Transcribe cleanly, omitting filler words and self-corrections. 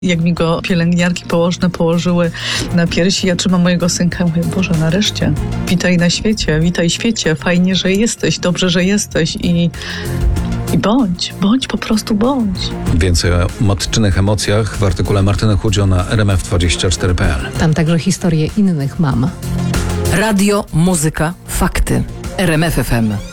Jak mi go pielęgniarki położne położyły na piersi, ja trzymam mojego synka. Mówię, Boże, nareszcie, witaj świecie, fajnie, że jesteś, dobrze, że jesteś i bądź, po prostu bądź. Więcej o matczynych emocjach w artykule Martyny Chudzio na rmf24.pl. Tam także historie innych mam. Radio, muzyka, fakty. RMF FM.